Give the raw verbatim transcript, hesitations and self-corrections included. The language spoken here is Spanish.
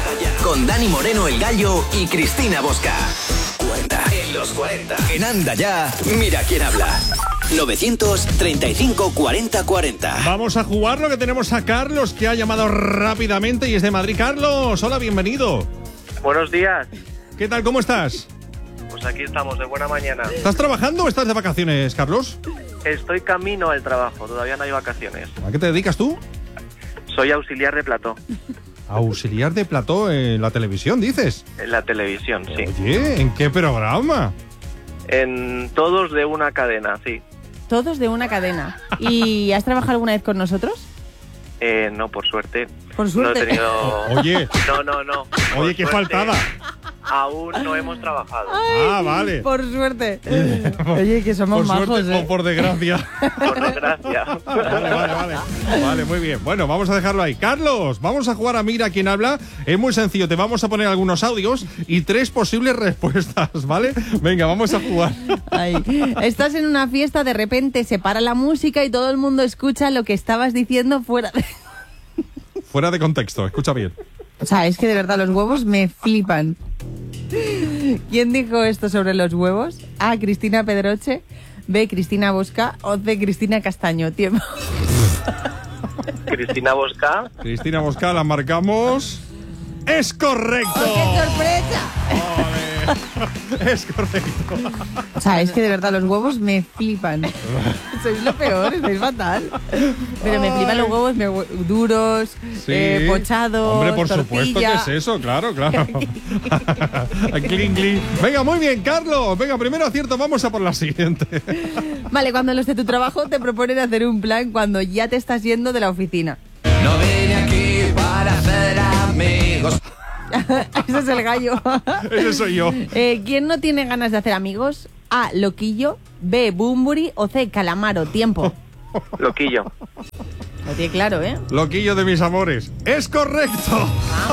Con Dani Moreno, el Gallo, y Cristina Bosca. cuarenta en los cuarenta. En Anda Ya, mira quién habla. novecientos treinta y cinco cuarenta cuarenta. Vamos a jugar, lo que tenemos a Carlos, que ha llamado rápidamente y es de Madrid. Carlos, hola, bienvenido. Buenos días. ¿Qué tal, cómo estás? Pues aquí estamos, de buena mañana. ¿Estás trabajando o estás de vacaciones, Carlos? Estoy camino al trabajo, todavía no hay vacaciones. ¿A qué te dedicas tú? Soy auxiliar de plató. Auxiliar de plató en la televisión, dices. En la televisión, sí. Oye, ¿en qué programa? En todos de una cadena, sí. Todos de una cadena. ¿Y has trabajado alguna vez con nosotros? Eh, no, por suerte. Por suerte. No he tenido... Oye. No, no, no. Oye, Por qué suerte, faltada. Aún no hemos trabajado. Ay, Ah, vale. Por suerte. Oye, que somos Por majos, suerte ¿eh? o por desgracia. Por desgracia. Vale, vale, vale. Vale, muy bien. Bueno, vamos a dejarlo ahí. Carlos, vamos a jugar a Mira quién habla. Es muy sencillo. Te vamos a poner algunos audios y tres posibles respuestas, ¿vale? Venga, vamos a jugar. Ay. Estás en una fiesta, de repente se para la música y todo el mundo escucha lo que estabas diciendo fuera de... Fuera de contexto, escucha bien. O sea, es que de verdad los huevos me flipan. ¿Quién dijo esto sobre los huevos? A, Cristina Pedroche. B, Cristina Bosca. O C, Cristina Castaño. Tiempo. Cristina Bosca. Cristina Bosca, la marcamos. ¡Es correcto! ¡Oh, qué sorpresa! Ole. Es correcto. O sea, es que de verdad los huevos me flipan. Sois lo peor, estáis fatal. Pero me flipan los huevos me, duros, Sí. eh, pochados, Hombre, por tortilla. supuesto que es eso, claro, claro. Cling, cling. Venga, muy bien, Carlos. Venga, primero acierto, vamos a por la siguiente. Vale, cuando los de tu trabajo te proponen hacer un plan cuando ya te estás yendo de la oficina. No vine aquí para hacer amigos. Ese es el Gallo. Ese soy yo. Eh, ¿Quién no tiene ganas de hacer amigos? A, Loquillo. B, Bumburi. O C, Calamaro. Tiempo. Loquillo. Lo tiene claro, ¿eh? Loquillo de mis amores. ¡Es correcto!